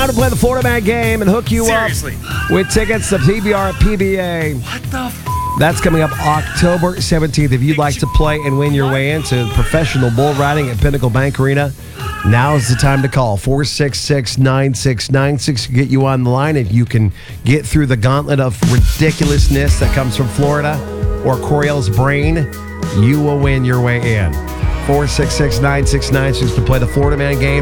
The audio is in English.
to play the Florida Man game and hook you Seriously. up with tickets to PBR at PBA. What the That's coming up October 17th. If you'd like to play and win your way into professional bull riding at Pinnacle Bank Arena, now is the time to call 466-9696 to get you on the line. If you can get through the gauntlet of ridiculousness that comes from Florida or Coriel's brain, you will win your way in. 466-9696 to play the Florida Man game.